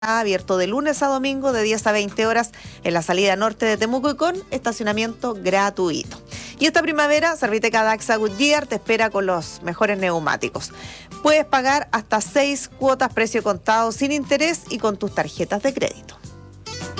abierto de lunes a domingo de 10 a 20 horas en la salida norte de Temuco y con estacionamiento gratuito. Y esta primavera, Serviteca Daxa Goodyear te espera con los mejores neumáticos. Puedes pagar hasta 6 cuotas precio contado sin interés y con tus tarjetas de crédito.